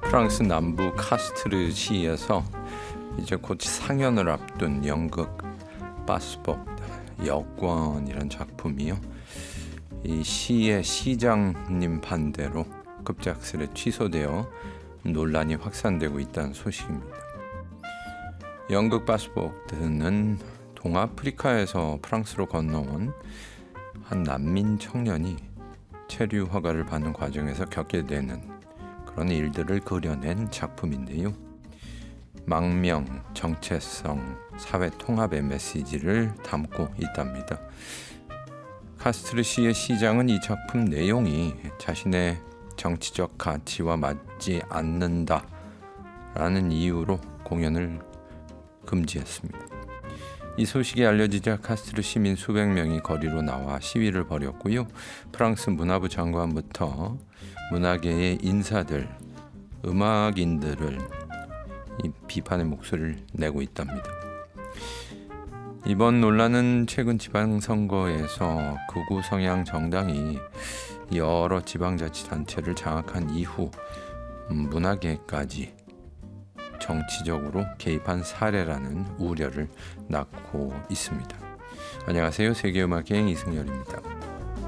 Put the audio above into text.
프랑스 남부 카스트르 시에서 이제 곧 상연을 앞둔 연극 바스복 여권이란 작품이요. 이 시의 시장님 반대로 급작스레 취소되어 논란이 확산되고 있다는 소식입니다. 연극 바스복드는 동아프리카에서 프랑스로 건너온 한 난민 청년이 체류 허가를 받는 과정에서 겪게 되는 그런 일들을 그려낸 작품인데요. 망명, 정체성, 사회 통합의 메시지를 담고 있답니다. 카스트르 시의 시장은 이 작품 내용이 자신의 정치적 가치와 맞지 않는다라는 이유로 공연을 금지했습니다. 이 소식이 알려지자 카스트르 시민 수백 명이 거리로 나와 시위를 벌였고요. 프랑스 문화부 장관부터 문화계의 인사들, 음악인들을 이 비판의 목소리를 내고 있답니다. 이번 논란은 최근 지방선거에서 극우 성향 정당이 여러 지방자치단체를 장악한 이후 문화계까지 정치적으로 개입한 사례라는 우려를 낳고 있습니다. 안녕하세요. 세계음악여행 이승열입니다.